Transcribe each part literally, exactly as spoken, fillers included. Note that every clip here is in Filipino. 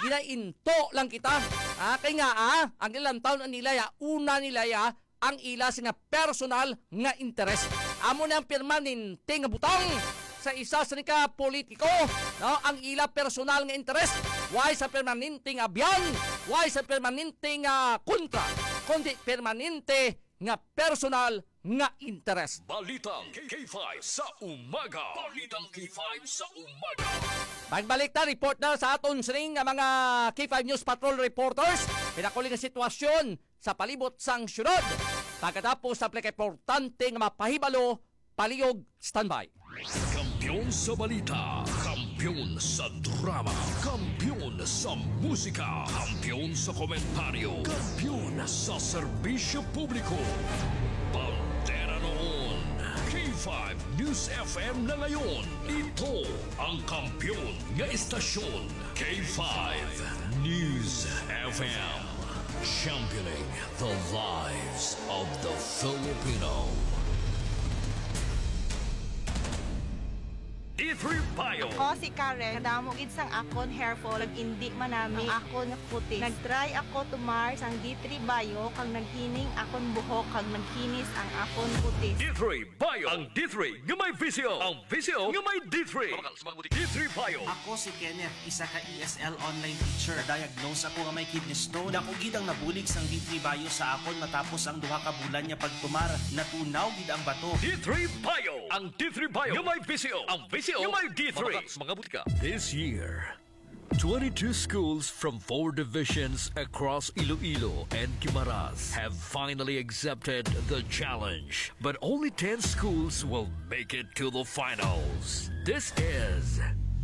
ginainto lang kita. Ah, kay nga ah, ang ilang taon nila ya, una nila ya, ang ila nga personal nga interest. Amo na ang permanente nga butang sa isa sa nika politiko, no? Ang ila personal nga interest, why sa permanente nga biyan, why sa permanente nga kontra, kundi permanente nga personal nga interest. Balitang K five sa umaga. Balitang K five sa umaga. Pagbalik na, report na sa aton sining nga mga K five News Patrol reporters, pinakuling nga sitwasyon sa palibot sang syudad. Pagkatapos sa pleka-importante nga mapahibalo, paliyog standby. Kampiyon sa balita, kampiyon sa drama, kampiyon sa musika, kampiyon sa komentaryo, kampiyon sa serbisyo publiko. Pantera noon, K five News F M na ngayon. Ito ang kampiyon nga istasyon, K five News F M. Championing the lives of the Filipino. D three Bio. Ako si Karen, kadamo gid sang akon hair fall, indi man nami ang akon nga puti. Nagtry ako tumar sang D three Bio kag naghining akon buhok kag nagkinis ang akon puti. D three Bio. Ang D three nga may visio. Ang visio nga may D three. D three Bio. Ako si Kenneth, isa ka E S L online teacher. Diagnose ako nga may kidney stone. Dako gid ang nabulig sang D three Bio sa akon matapos ang duha ka bulan niya pagtumar. Natunaw gid ang bato. D three Bio. Ang D three Bio nga may visio. Ang visio nga may D three. Mga butika. This year, twenty-two schools from four divisions across Iloilo and Guimaras have finally accepted the challenge. But only ten schools will make it to the finals. This is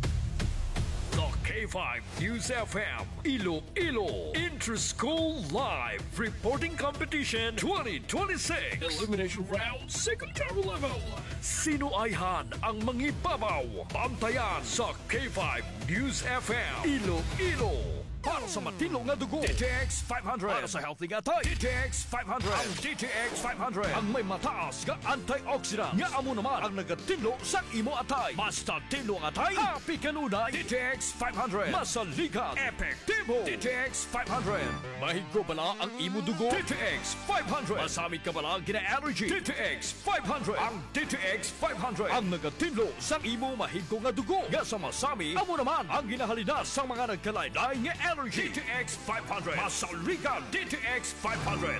the K five News F M Iloilo Inter-School Live Reporting Competition twenty twenty-six Elimination Round Secondary Level. Sino ayhan ang mangibabaw? Bantayan sa K five News F M Iloilo. Para sa matino nga dugo, D T X five hundred. Para sa healthy nga tay, D T X five hundred. Ang D T X five hundred ang may mataas nga antioxidant. Nga amo naman ang nagatinlo sa imo atay. Basta tinlo ang atay, happy kanunay. D T X five hundred. Masaligan, epektibo. D T X five hundred. Mahiggo bala ang imo dugo. D T X five hundred. Masamit ka bala gina-allergy. D T X five hundred. Ang D T X five hundred ang nagatinlo sa imo mahiggo nga dugo. Nga sa masami, amo naman ang ginahalina sa mga nagkalaylay nga allergy. D T X five hundred. Masaligan D T X five hundred.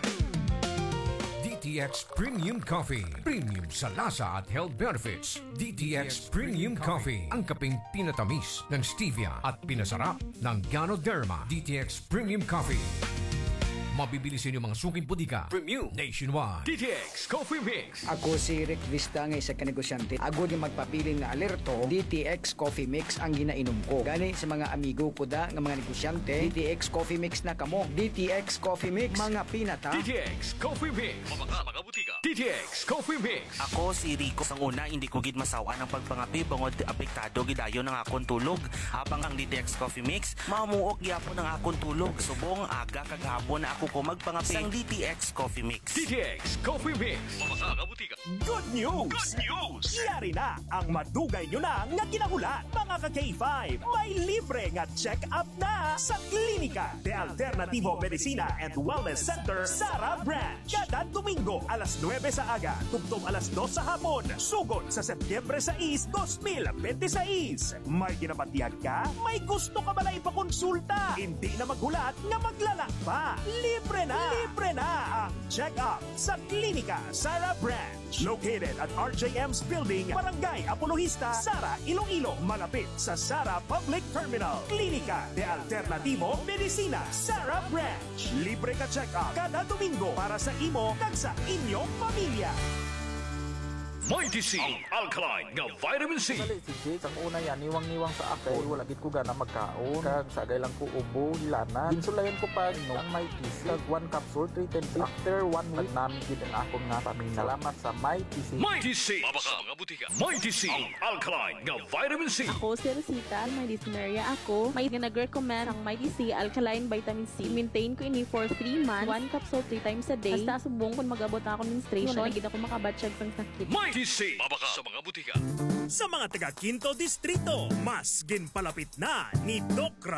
D T X Premium Coffee. Premium sa lasa at health benefits. D T X Premium Coffee. Ang kaping pinatamis ng stevia at pinasarap ng Ganoderma. D T X Premium Coffee. Mabibili sa inyo mga suking pudika. Premium nationwide. D T X Coffee Mix. Ako si Rick Vista nga isa ka negosyante. Ako di magpapiling nga alerto. D T X Coffee Mix ang ginainom ko. Gani sa mga amigo ko da nga mga negosyante, D T X Coffee Mix na kamo. D T X Coffee Mix, mga pinata. D T X Coffee Mix. Mabaka, mga butika. D T X Coffee Mix. Ako si Rico. Sang una, hindi ko gid masawa ng pagpangapi bangod apektado gidayon ng akon tulog. Habang ang D T X Coffee Mix, mamuok gyapon ng akon tulog. Subong aga kagahapon na ako ko magpangapi sang D T X Coffee Mix. D T X Coffee Mix. Mabaka, mga butika. Good news! Good news! Yari na ang madugay nyo na nga kinahulan. Mga ka-K five, may libre nga check-up na sa klinika de Alternativo Medicina and Wellness Center, Sara Branch. Kada Domingo, alas nuwebe sa aga, tugtong alas dos sa hapon. Sugod sa Setyembre sais, twenty twenty-six. May ginapatiyag ka? May gusto ka ba na ipakonsulta? Hindi na maghulat nga maglalak pa. Libre na! Libre na ang check-up sa klinika Sara Branch. Located at R J M's Building, Barangay Apologista, Sara, Iloilo. Malapit sa Sara Public Terminal. Klinika de Alternativo Medicina, Sara Branch. Libre ka check-up kada Domingo para sa imo kag sa inyong pamilya. Mighty C, ang alkaline nga vitamin C. Dali si Jake, ang una yan, niwang-niwang sa akay. Wala gid ko gana magkaon. Kag sagay lang ko ubo, hilana. Ginsulayan ko pa no, ang Mighty C. Kag one capsule, three ten days. After one week, namin gid ang akong nga pamilya. Salamat sa Mighty C. Mighty C. Mabaka, mga butika. Mighty C, ang alkaline nga vitamin C. Ako si Rosita, may dysuria ako. May nag-recommend ang Mighty C Alkaline Vitamin C. Maintain ko ini for three months. One capsule three times a day. Basta subong kung mag-abot na ako ng menstruation. Nagigit ako makabatsyag sang sakit. Mighty C. Mabaka sa mga butika. Sa mga taga Quinto Distrito, mas ginpalapit na ni Doc